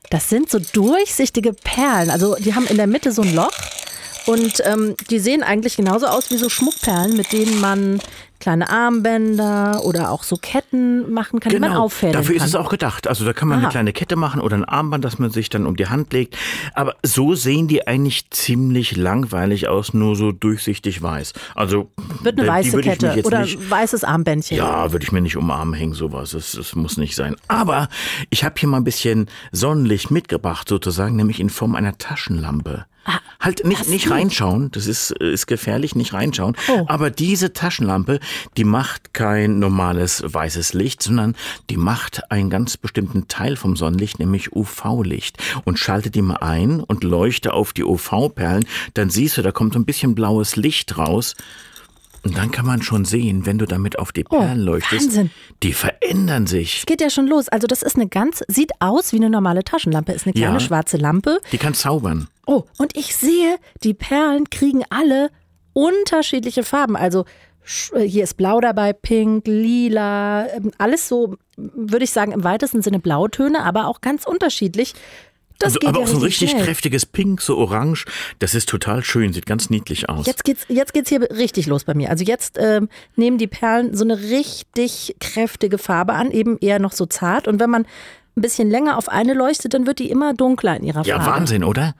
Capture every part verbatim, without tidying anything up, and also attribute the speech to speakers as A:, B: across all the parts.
A: Das sind so durchsichtige Perlen. Also die haben in der Mitte so ein Loch. Und ähm, die sehen eigentlich genauso aus wie so Schmuckperlen, mit denen man kleine Armbänder oder auch so Ketten machen kann,
B: genau,
A: die man auffädeln kann.
B: Dafür ist es auch gedacht. Also da kann man
A: Aha.
B: eine kleine Kette machen oder ein Armband, das man sich dann um die Hand legt. Aber so sehen die eigentlich ziemlich langweilig aus, nur so durchsichtig weiß. Also
A: Wird eine
B: die
A: weiße
B: würde ich mich
A: Kette
B: jetzt
A: oder
B: nicht,
A: weißes Armbändchen.
B: Ja, würde ich mir nicht um den Arm hängen, sowas. Das, das muss nicht sein. Aber ich habe hier mal ein bisschen Sonnenlicht mitgebracht, sozusagen, nämlich in Form einer Taschenlampe.
A: Ah,
B: halt nicht, nicht reinschauen, das ist, ist gefährlich, nicht reinschauen.
A: Oh.
B: Aber diese Taschenlampe, die macht kein normales weißes Licht, sondern die macht einen ganz bestimmten Teil vom Sonnenlicht, nämlich U V-Licht. Und schalte die mal ein und leuchte auf die U V-Perlen, dann siehst du, da kommt so ein bisschen blaues Licht raus. Und dann kann man schon sehen, wenn du damit auf die Perlen
A: oh,
B: leuchtest,
A: Wahnsinn.
B: Die verändern sich.
A: Es geht ja schon los. Also das ist eine ganz, sieht aus wie eine normale Taschenlampe, ist eine kleine
B: Ja.
A: schwarze Lampe.
B: Die kann zaubern.
A: Oh, und ich sehe, die Perlen kriegen alle unterschiedliche Farben. Also sch- hier ist blau dabei, pink, lila, ähm, alles so, würde ich sagen, im weitesten Sinne Blautöne, aber auch ganz unterschiedlich. Das
B: Also,
A: geht
B: aber
A: ja
B: auch so ein richtig
A: schnell.
B: kräftiges Pink, so orange. Das ist total schön, sieht ganz niedlich aus.
A: Jetzt geht's, jetzt geht's hier richtig los bei mir. Also jetzt ähm, nehmen die Perlen so eine richtig kräftige Farbe an, eben eher noch so zart. Und wenn man ein bisschen länger auf eine leuchtet, dann wird die immer dunkler in ihrer
B: Ja,
A: Farbe.
B: Wahnsinn, oder?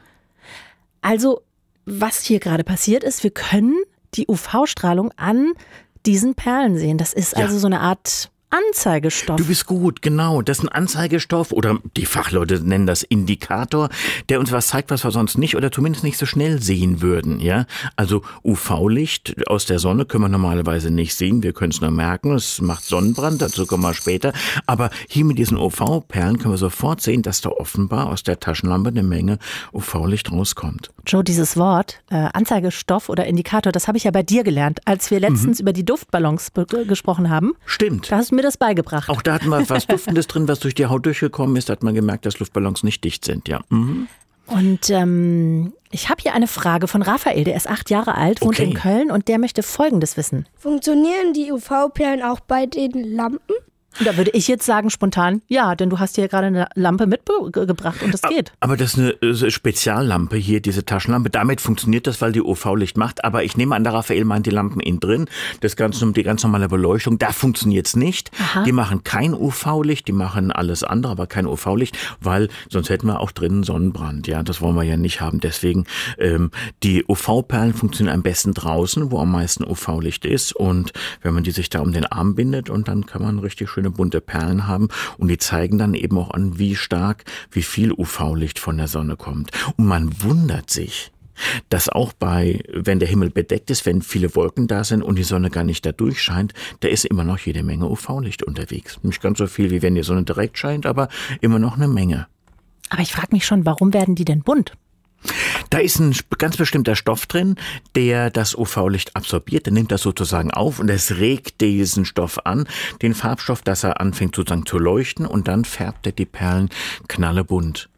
A: Also, was hier gerade passiert ist, wir können die U V-Strahlung an diesen Perlen sehen. Das ist
B: Ja.
A: also so eine Art Anzeigestoff.
B: Du bist gut, genau. Das ist ein Anzeigestoff oder die Fachleute nennen das Indikator, der uns was zeigt, was wir sonst nicht oder zumindest nicht so schnell sehen würden. Ja, also U V-Licht aus der Sonne können wir normalerweise nicht sehen. Wir können es nur merken. Es macht Sonnenbrand, dazu kommen wir später. Aber hier mit diesen U V-Perlen können wir sofort sehen, dass da offenbar aus der Taschenlampe eine Menge U V-Licht rauskommt.
A: Joe, dieses Wort, äh, Anzeigestoff oder Indikator, das habe ich ja bei dir gelernt, als wir letztens mhm. über die Duftballons be- gesprochen haben.
B: Stimmt.
A: Da hast du mir das beigebracht.
B: Auch da hatten wir was Duftendes drin, was durch die Haut durchgekommen ist. Da hat man gemerkt, dass Luftballons nicht dicht sind, ja. Mhm.
A: Und ähm, ich habe hier eine Frage von Raphael, der ist acht Jahre alt, wohnt
B: Okay.
A: in Köln und der möchte Folgendes wissen.
C: Funktionieren die U V-Perlen auch bei den Lampen?
A: Und da würde ich jetzt sagen spontan, ja, denn du hast hier gerade eine Lampe mitgebracht und das geht.
B: Aber das ist eine äh, Speziallampe hier, diese Taschenlampe. Damit funktioniert das, weil die U V-Licht macht. Aber ich nehme an, der Raphael meint die Lampen innen drin. Das Ganze, die ganz normale Beleuchtung, da funktioniert's nicht.
A: Aha.
B: Die machen kein U V-Licht, die machen alles andere, aber kein U V-Licht, weil sonst hätten wir auch drinnen Sonnenbrand. Ja, das wollen wir ja nicht haben. Deswegen, ähm, die U V-Perlen funktionieren am besten draußen, wo am meisten U V-Licht ist. Und wenn man die sich da um den Arm bindet und dann kann man richtig schöne bunte Perlen haben und die zeigen dann eben auch an, wie stark, wie viel U V-Licht von der Sonne kommt. Und man wundert sich, dass auch bei, wenn der Himmel bedeckt ist, wenn viele Wolken da sind und die Sonne gar nicht da durchscheint, da ist immer noch jede Menge U V-Licht unterwegs. Nicht ganz so viel, wie wenn die Sonne direkt scheint, aber immer noch eine Menge.
A: Aber ich frage mich schon, warum werden die denn bunt?
B: Da ist ein ganz bestimmter Stoff drin, der das U V-Licht absorbiert. Der nimmt das sozusagen auf und es regt diesen Stoff an, den Farbstoff, dass er anfängt sozusagen zu leuchten und dann färbt er die Perlen knallebunt.